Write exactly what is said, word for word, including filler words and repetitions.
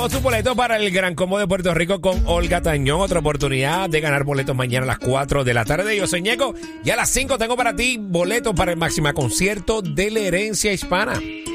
llevó su boleto para el Gran Combo de Puerto Rico con Olga Tañón. Otra oportunidad de ganar boletos mañana a las cuatro de la tarde. Yo soy Ñeco y a las cinco tengo para ti boletos para el máxima concierto de la herencia hispana.